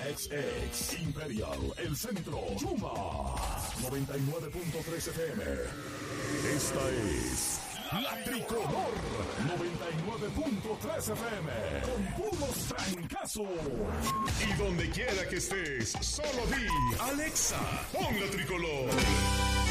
XX Imperial, El Centro, Yuma, 99.3 FM. Esta es La Tricolor, 99.3 FM, con puros trancazos. Y donde quiera que estés, solo di, Alexa, pon La Tricolor.